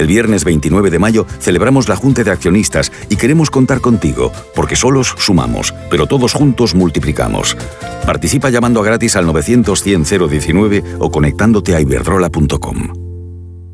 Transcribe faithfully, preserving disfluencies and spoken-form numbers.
El viernes veintinueve de mayo celebramos la Junta de Accionistas y queremos contar contigo, porque solos sumamos, pero todos juntos multiplicamos. Participa llamando a gratis al novecientos cien cero diecinueve o conectándote a iberdrola punto com.